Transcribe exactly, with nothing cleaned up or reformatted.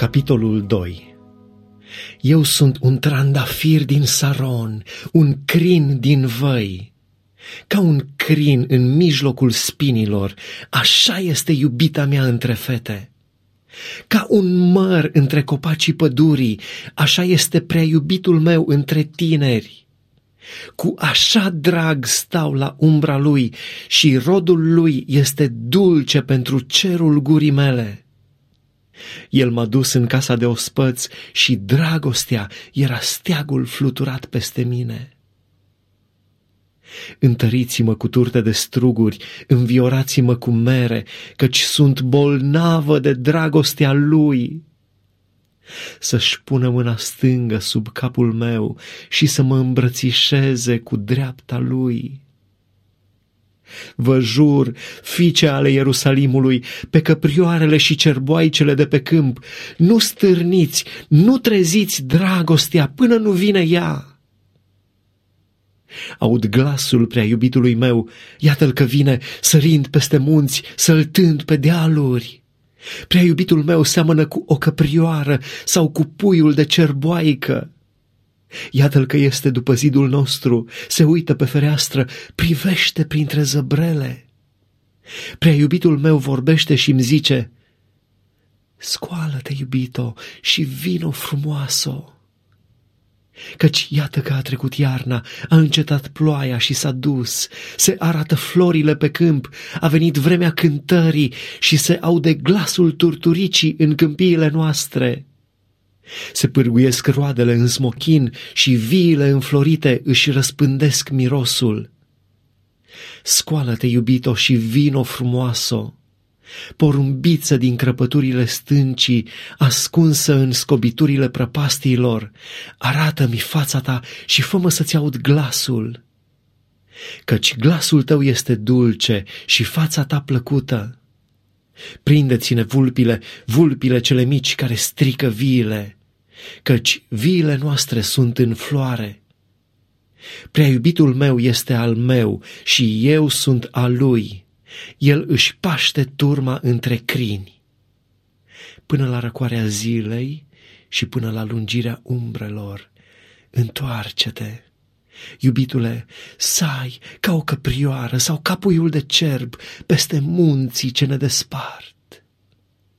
Capitolul doi. Eu sunt un trandafir din Saron, un crin din văi. Ca un crin în mijlocul spinilor, așa este iubita mea între fete. Ca un măr între copacii pădurii, așa este prea iubitul meu între tineri. Cu așa drag stau la umbra lui și rodul lui este dulce pentru cerul gurii mele. El m-a dus în casa de ospăți și dragostea era steagul fluturat peste mine. Întăriți-mă cu turte de struguri, înviorați-mă cu mere, căci sunt bolnavă de dragostea lui. Să-și pună mâna stângă sub capul meu și să mă îmbrățișeze cu dreapta lui. Vă jur, fiice ale Ierusalimului, pe căprioarele și cerboaicele de pe câmp, nu stârniți, nu treziți dragostea până nu vine ea. Aud glasul prea iubitului meu, iată-l că vine, sărind peste munți, săltând pe dealuri. Prea iubitul meu seamănă cu o căprioară sau cu puiul de cerboaică. Iată-l că este după zidul nostru, se uită pe fereastră, privește printre zăbrele. Prea iubitul meu vorbește și îmi zice: scoală-te, iubito, și vino frumoasă. Căci iată că a trecut iarna, a încetat ploaia și s-a dus, se arată florile pe câmp, a venit vremea cântării și se aude glasul turturicii în câmpiile noastre. Se pârguiesc roadele în smochin și viile înflorite își răspândesc mirosul. Scoală-te, iubito, și vino frumoasă. Porumbiță din crăpăturile stâncii, ascunsă în scobiturile prăpastiilor, arată-mi fața ta și fă-mă să-ți aud glasul. Căci glasul tău este dulce și fața ta plăcută. Prinde-ține vulpile, vulpile cele mici care strică viile, căci viile noastre sunt în floare. Prea iubitul meu este al meu și eu sunt al lui. El își paște turma între crini. Până la răcoarea zilei și până la lungirea umbrelor, întoarce-te. Iubitule, sai ca o căprioară sau ca puiul de cerb peste munții ce ne despart.